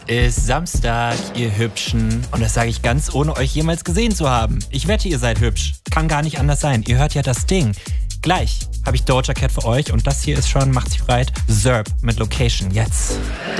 ist Samstag, ihr Hübschen. Und das sage ich ganz ohne euch jemals gesehen zu haben. Ich wette, ihr seid hübsch. Kann gar nicht anders sein. Ihr hört ja das Ding. Gleich habe ich Doja Cat für euch und das hier ist schon, macht sich breit, Zerb mit Location. Jetzt.